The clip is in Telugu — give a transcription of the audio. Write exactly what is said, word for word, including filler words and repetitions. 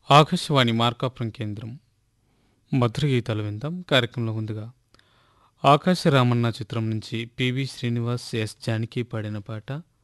ఆకాశవాణి మార్కాపురం కేంద్రం మధుర గీతాలు విందాం కార్యక్రమంలో ముందుగా ఆకాశ రామన్న చిత్రం నుంచి పివి శ్రీనివాస్ ఎస్ జానకి పాడిన పాట